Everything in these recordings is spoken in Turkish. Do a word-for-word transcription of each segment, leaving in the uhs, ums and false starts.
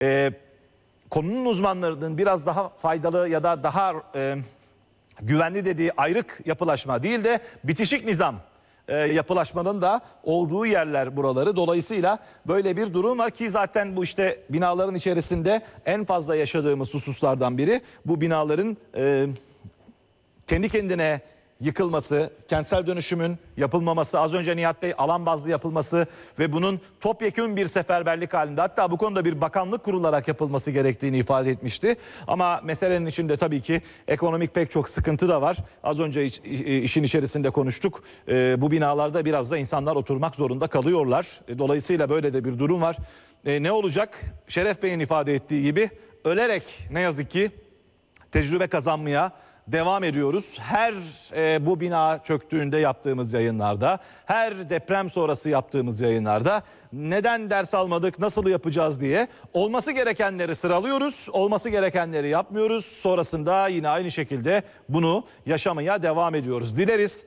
e, konunun uzmanlarının biraz daha faydalı ya da daha e, güvenli dediği ayrık yapılaşma değil de bitişik nizam e, yapılaşmanın da olduğu yerler buraları. Dolayısıyla böyle bir durum var ki zaten bu işte binaların içerisinde en fazla yaşadığımız hususlardan biri. Bu binaların e, kendi kendine yıkılması, kentsel dönüşümün yapılmaması, az önce Nihat Bey alan bazlı yapılması ve bunun topyekün bir seferberlik halinde, hatta bu konuda bir bakanlık kurularak yapılması gerektiğini ifade etmişti. Ama meselenin içinde tabii ki ekonomik pek çok sıkıntı da var. Az önce iş, işin içerisinde konuştuk. E, bu binalarda biraz da insanlar oturmak zorunda kalıyorlar. E, dolayısıyla böyle de bir durum var. E, ne olacak? Şeref Bey'in ifade ettiği gibi ölerek ne yazık ki tecrübe kazanmaya devam ediyoruz. Her e, bu bina çöktüğünde yaptığımız yayınlarda, her deprem sonrası yaptığımız yayınlarda neden ders almadık, nasıl yapacağız diye olması gerekenleri sıralıyoruz, olması gerekenleri yapmıyoruz. Sonrasında yine aynı şekilde bunu yaşamaya devam ediyoruz. Dileriz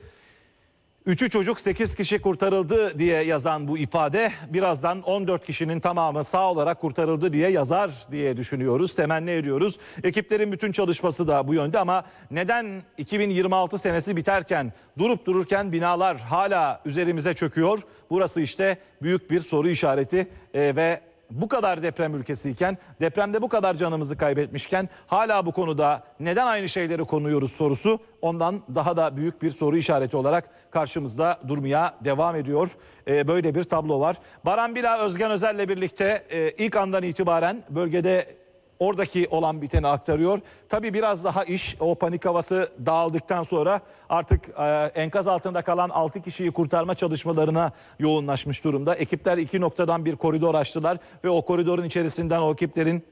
üçü çocuk sekiz kişi kurtarıldı diye yazan bu ifade birazdan on dört kişinin tamamı sağ olarak kurtarıldı diye yazar diye düşünüyoruz, temenni ediyoruz. Ekiplerin bütün çalışması da bu yönde ama neden iki bin yirmi altı senesi biterken durup dururken binalar hala üzerimize çöküyor? Burası işte büyük bir soru işareti ee, ve bu kadar deprem ülkesiyken, depremde bu kadar canımızı kaybetmişken hala bu konuda neden aynı şeyleri konuyoruz sorusu ondan daha da büyük bir soru işareti olarak karşımızda durmaya devam ediyor. Ee, böyle bir tablo var. Baran Bila, Özgen Özel'le birlikte e, ilk andan itibaren bölgede oradaki olan biteni aktarıyor. Tabii biraz daha iş, o panik havası dağıldıktan sonra artık e, enkaz altında kalan altı kişiyi kurtarma çalışmalarına yoğunlaşmış durumda. Ekipler iki noktadan bir koridor açtılar ve o koridorun içerisinden o ekiplerin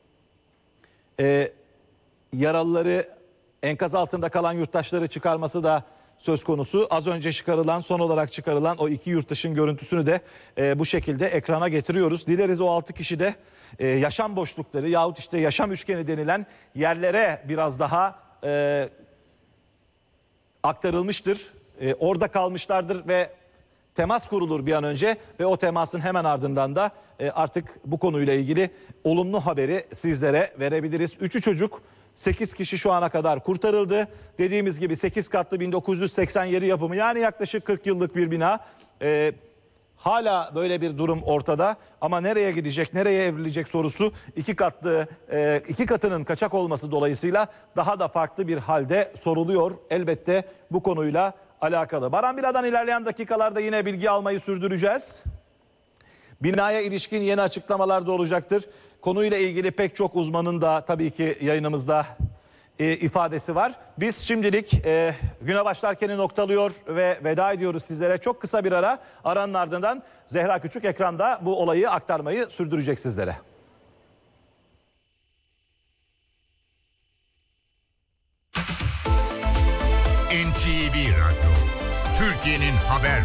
e, yaralıları, enkaz altında kalan yurttaşları çıkarması da söz konusu. Az önce çıkarılan, son olarak çıkarılan o iki yurttaşın görüntüsünü de e, bu şekilde ekrana getiriyoruz. Dileriz o altı kişi de e, yaşam boşlukları yahut işte yaşam üçgeni denilen yerlere biraz daha e, aktarılmıştır. E, orada kalmışlardır ve temas kurulur bir an önce ve o temasın hemen ardından da e, artık bu konuyla ilgili olumlu haberi sizlere verebiliriz. Üçü çocuk, sekiz kişi şu ana kadar kurtarıldı. Dediğimiz gibi sekiz katlı bin dokuz yüz seksen yedi yapımı, yani yaklaşık kırk yıllık bir bina. Ee, hala böyle bir durum ortada ama nereye gidecek, nereye evrilecek sorusu iki katlı, e, iki katının kaçak olması dolayısıyla daha da farklı bir halde soruluyor. Elbette bu konuyla alakalı. Baran Bila'dan ilerleyen dakikalarda yine bilgi almayı sürdüreceğiz. Binaya ilişkin yeni açıklamalar da olacaktır. Konuyla ilgili pek çok uzmanın da tabii ki yayınımızda e, ifadesi var. Biz şimdilik e, güne başlarken'i noktalıyor ve veda ediyoruz sizlere. Çok kısa bir ara, aranın ardından Zehra Küçük ekranda bu olayı aktarmayı sürdürecek sizlere. N T V Radyo, Türkiye'nin haber